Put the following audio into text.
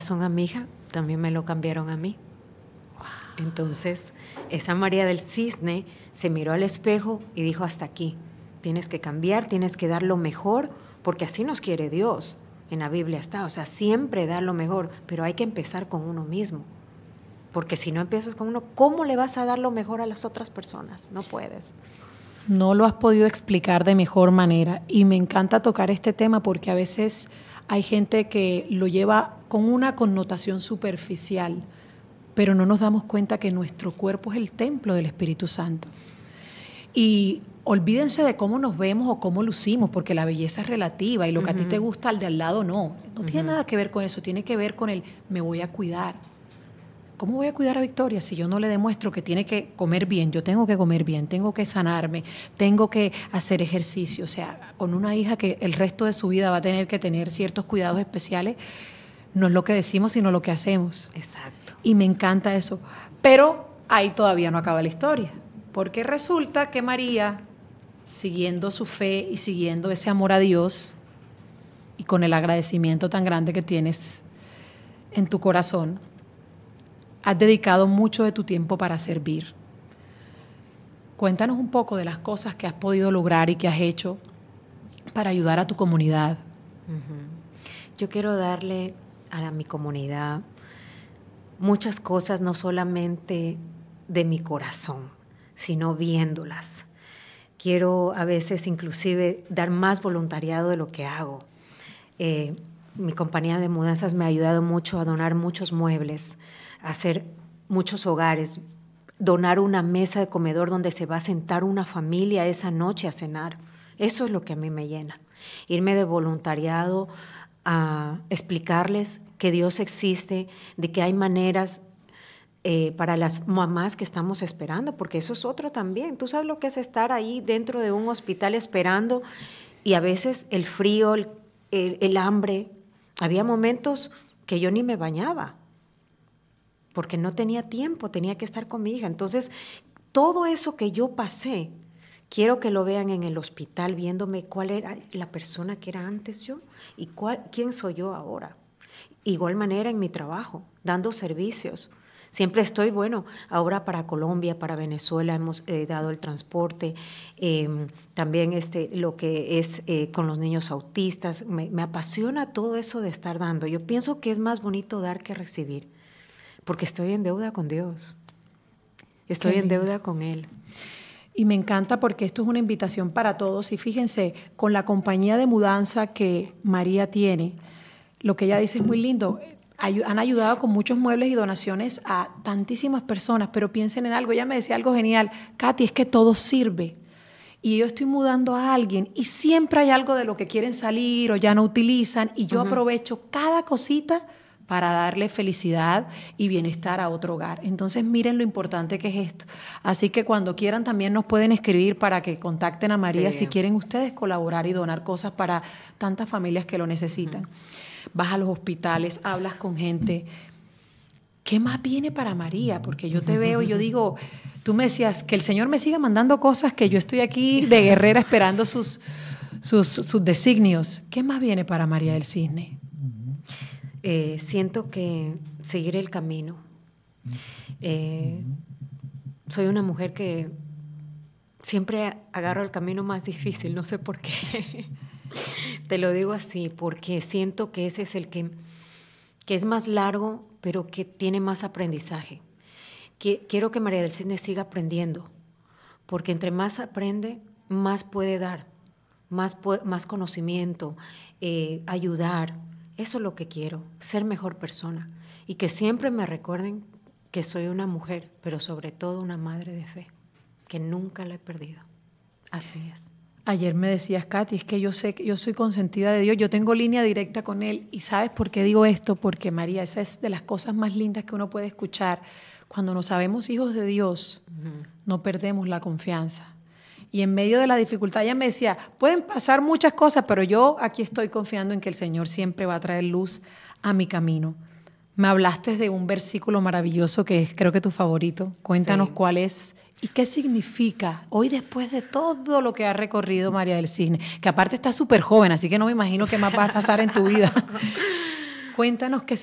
a mi hija, también me lo cambiaron a mí. Entonces, esa María del Cisne se miró al espejo y dijo: hasta aquí, tienes que cambiar, tienes que dar lo mejor, porque así nos quiere Dios. En la Biblia está, o sea, siempre dar lo mejor, pero hay que empezar con uno mismo. Porque si no empiezas con uno, ¿cómo le vas a dar lo mejor a las otras personas? No puedes. No lo has podido explicar de mejor manera, y me encanta tocar este tema porque a veces hay gente que lo lleva con una connotación superficial, pero no nos damos cuenta que nuestro cuerpo es el templo del Espíritu Santo. Y olvídense de cómo nos vemos o cómo lucimos, porque la belleza es relativa y lo que a ti te gusta al de al lado no tiene nada que ver con eso, tiene que ver con el me voy a cuidar. ¿Cómo voy a cuidar a Victoria si yo no le demuestro que tiene que comer bien? Yo tengo que comer bien, tengo que sanarme, tengo que hacer ejercicio. O sea, con una hija que el resto de su vida va a tener que tener ciertos cuidados especiales, no es lo que decimos, sino lo que hacemos. Exacto. Y me encanta eso. Pero ahí todavía no acaba la historia, porque resulta que María, siguiendo su fe y siguiendo ese amor a Dios, y con el agradecimiento tan grande que tienes en tu corazón, has dedicado mucho de tu tiempo para servir. Cuéntanos un poco de las cosas que has podido lograr y que has hecho para ayudar a tu comunidad. Yo quiero darle a mi comunidad muchas cosas, no solamente de mi corazón, sino viéndolas. Quiero a veces inclusive dar más voluntariado de lo que hago. Mi compañía de mudanzas me ha ayudado mucho a donar muchos muebles, a hacer muchos hogares, donar una mesa de comedor donde se va a sentar una familia esa noche a cenar. Eso es lo que a mí me llena. Irme de voluntariado a explicarles que Dios existe, de que hay maneras para las mamás que estamos esperando, porque eso es otro también. Tú sabes lo que es estar ahí dentro de un hospital esperando, y a veces el frío, el hambre. Había momentos que yo ni me bañaba porque no tenía tiempo, tenía que estar con mi hija. Entonces, todo eso que yo pasé, quiero que lo vean en el hospital, viéndome cuál era la persona que era antes yo y quién soy yo ahora. Igual manera en mi trabajo, dando servicios. Siempre estoy, ahora para Colombia, para Venezuela hemos dado el transporte, también lo que es con los niños autistas. Me apasiona todo eso de estar dando. Yo pienso que es más bonito dar que recibir, porque estoy en deuda con Dios, estoy en deuda con Él. Y me encanta porque esto es una invitación para todos. Y fíjense, con la compañía de mudanza que María tiene, lo que ella dice es muy lindo. Han ayudado con muchos muebles y donaciones a tantísimas personas, pero piensen en algo. Ella me decía algo genial: Katy, es que todo sirve. Y yo estoy mudando a alguien y siempre hay algo de lo que quieren salir o ya no utilizan, y yo aprovecho cada cosita para darle felicidad y bienestar a otro hogar. Entonces miren lo importante que es esto. Así que cuando quieran también nos pueden escribir para que contacten a María, si quieren ustedes colaborar y donar cosas para tantas familias que lo necesitan. Vas a los hospitales, hablas con gente. ¿Qué más viene para María? Porque yo te veo y yo digo, tú me decías que el Señor me siga mandando cosas, que yo estoy aquí de guerrera esperando sus designios. ¿Qué más viene para María del Cisne? Siento que seguir el camino. Soy una mujer que siempre agarro el camino más difícil, no sé por qué. Te lo digo así, porque siento que ese es el que es más largo, pero que tiene más aprendizaje. Quiero que María del Cisne siga aprendiendo, porque entre más aprende, más puede dar, más conocimiento, ayudar. Eso es lo que quiero, ser mejor persona, y que siempre me recuerden que soy una mujer, pero sobre todo una madre de fe, que nunca la he perdido. Así es. Ayer me decías, Katy, es que yo sé que yo soy consentida de Dios, yo tengo línea directa con Él. ¿Y sabes por qué digo esto? Porque, María, esa es de las cosas más lindas que uno puede escuchar. Cuando nos sabemos hijos de Dios, no perdemos la confianza. Y en medio de la dificultad, ella me decía, pueden pasar muchas cosas, pero yo aquí estoy confiando en que el Señor siempre va a traer luz a mi camino. Me hablaste de un versículo maravilloso que es, creo que, tu favorito. Cuéntanos cuál es y qué significa hoy, después de todo lo que ha recorrido María del Cisne, que aparte está súper joven, así que no me imagino qué más va a pasar en tu vida. Cuéntanos qué